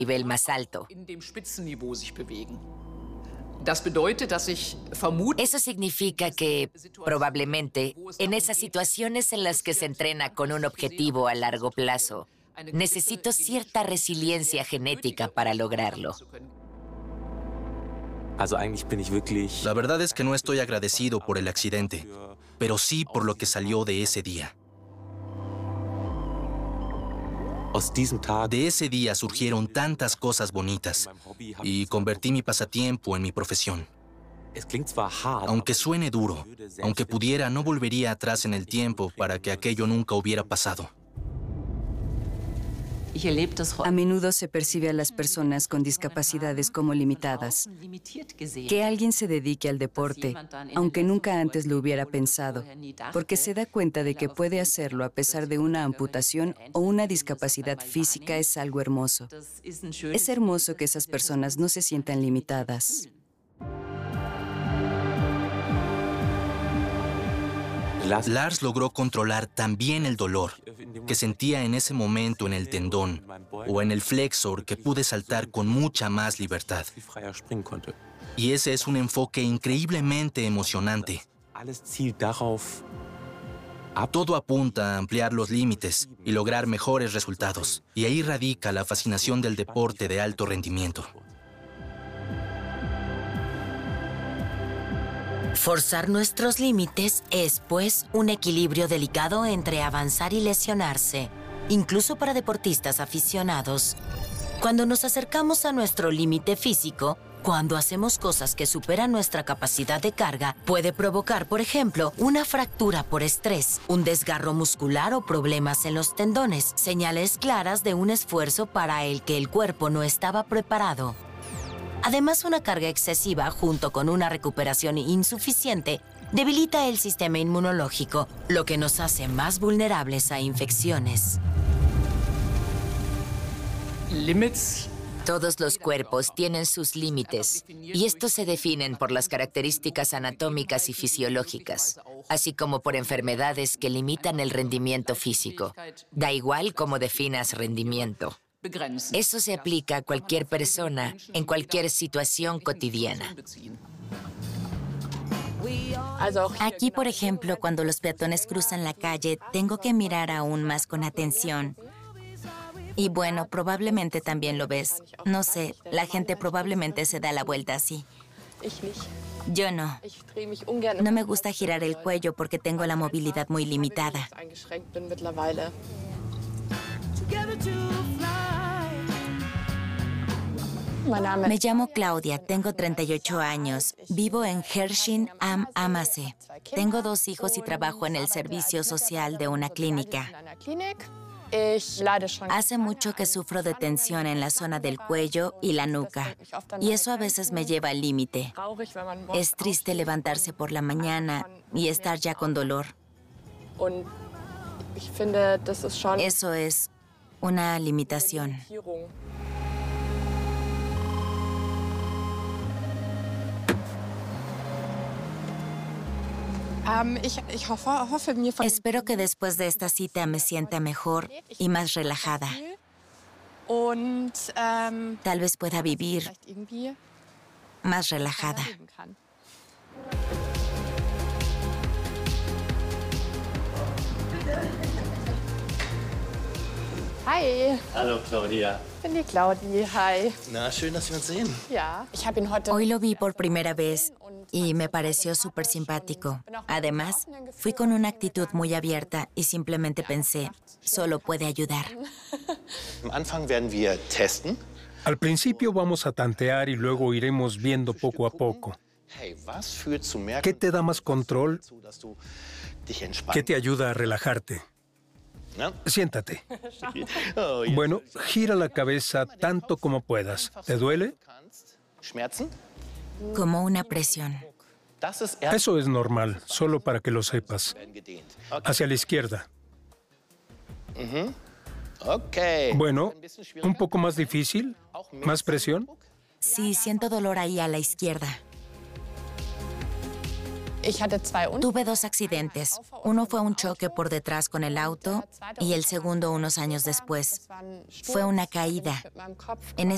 nivel más alto. Eso significa que, probablemente, en esas situaciones en las que se entrena con un objetivo a largo plazo, necesito cierta resiliencia genética para lograrlo. La verdad es que no estoy agradecido por el accidente, pero sí por lo que salió de ese día. De ese día surgieron tantas cosas bonitas y convertí mi pasatiempo en mi profesión. Aunque suene duro, aunque pudiera, no volvería atrás en el tiempo para que aquello nunca hubiera pasado. A menudo se percibe a las personas con discapacidades como limitadas. Que alguien se dedique al deporte, aunque nunca antes lo hubiera pensado, porque se da cuenta de que puede hacerlo a pesar de una amputación o una discapacidad física, es algo hermoso. Es hermoso que esas personas no se sientan limitadas. Lars logró controlar también el dolor que sentía en ese momento en el tendón o en el flexor, que pude saltar con mucha más libertad. Y ese es un enfoque increíblemente emocionante. Todo apunta a ampliar los límites y lograr mejores resultados. Y ahí radica la fascinación del deporte de alto rendimiento. Forzar nuestros límites es, pues, un equilibrio delicado entre avanzar y lesionarse, incluso para deportistas aficionados. Cuando nos acercamos a nuestro límite físico, cuando hacemos cosas que superan nuestra capacidad de carga, puede provocar, por ejemplo, una fractura por estrés, un desgarro muscular o problemas en los tendones, señales claras de un esfuerzo para el que el cuerpo no estaba preparado. Además, una carga excesiva junto con una recuperación insuficiente debilita el sistema inmunológico, lo que nos hace más vulnerables a infecciones. Todos los cuerpos tienen sus límites, y estos se definen por las características anatómicas y fisiológicas, así como por enfermedades que limitan el rendimiento físico. Da igual cómo definas rendimiento. Eso se aplica a cualquier persona en cualquier situación cotidiana. Aquí, por ejemplo, cuando los peatones cruzan la calle, tengo que mirar aún más con atención. Y bueno, probablemente también lo ves. No sé, la gente probablemente se da la vuelta así. Yo no. No me gusta girar el cuello porque tengo la movilidad muy limitada. Me llamo Claudia, tengo 38 años. Vivo en Hersching am Ammersee. Tengo 2 hijos y trabajo en el servicio social de una clínica. Hace mucho que sufro de tensión en la zona del cuello y la nuca, y eso a veces me lleva al límite. Es triste levantarse por la mañana y estar ya con dolor. Eso es una limitación. Espero que después de esta cita me sienta mejor y más relajada. Tal vez pueda vivir más relajada. Hi. Hallo Claudia. Ich bin die Claudi. Hi. Na, schön, dass wir uns sehen. Ja, ich habe ihn heute... Hoy lo vi por primera vez y me pareció súper simpático. Además, fui con una actitud muy abierta y simplemente pensé, solo puede ayudar. Am Anfang werden wir testen. Al principio vamos a tantear y luego iremos viendo poco a poco. Hey, was führt zu mehr ¿Qué te da más control? dass du dich entspannst? ¿Qué te ayuda a relajarte? ¿No? Siéntate. Oh, jetzt Bueno, gira la cabeza tanto como puedas. ¿Te duele? Schmerzen? Como una presión. Das ist erst Eso es normal, solo para que lo sepas. gedehnt. Okay. Hacia la izquierda. Okay. Bueno, Ein bisschen schwieriger. un poco más difícil. Auch mehr ¿Más presión? Sí, siento dolor ahí a la izquierda. Ich hatte 2 Unfälle. Tuve 2 accidentes. Uno fue un choque por detrás con el auto y el segundo unos años después. Fue una caída. En